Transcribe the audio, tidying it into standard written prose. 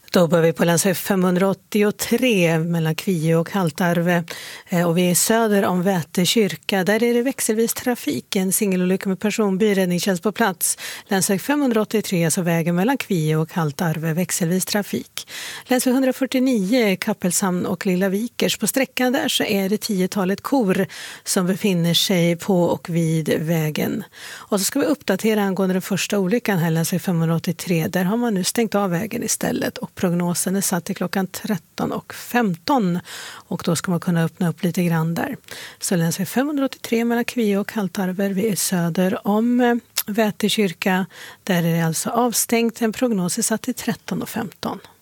Då börjar vi på länsväg 583 mellan Kvie och Haltarve och vi är söder om Väte kyrka. Där är det växelvis trafik, en singelolycka med personbil, räddningstjänst på plats. Länsväg 583, alltså vägen mellan Kvie och Haltarve, växelvis trafik. Länsväg 149, Kappelshamn och Lilla Vikers. På sträckan där så är det 10-talet kor som befinner sig på och vid vägen. Och så ska vi uppdatera angående den första olyckan här, länsväg 583. Där har man nu stängt av vägen istället och prognosen är satt till klockan 13:15 och då ska man kunna öppna upp lite grann där. Så länsväg 583 mellan Kvie och Haltarve, vi är söder om Väte kyrka. Där är det alltså avstängt, en prognos är satt till 13:15.